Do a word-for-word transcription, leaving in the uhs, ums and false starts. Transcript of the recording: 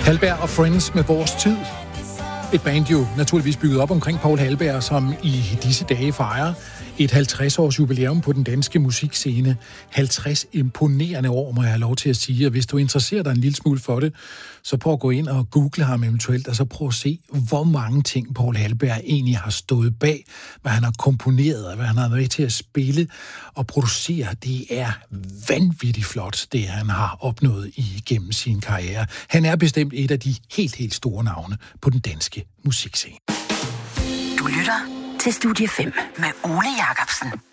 Hallberg og Friends med Vores Tid. Et band jo naturligvis bygget op omkring Poul Hallberg, som i disse dage fejrer et halvtreds-års jubilæum på den danske musikscene. halvtreds imponerende år, må jeg have lov til at sige. Og hvis du interesserer dig en lille smule for det, så prøv at gå ind og google ham eventuelt, og så prøv at se, hvor mange ting Poul Hallberg egentlig har stået bag, hvad han har komponeret, hvad han har været til at spille og producere. Det er vanvittigt flot, det han har opnået igennem sin karriere. Han er bestemt et af de helt, helt store navne på den danske musikscene. Du lytter til Studie fem med Ole Jacobsen.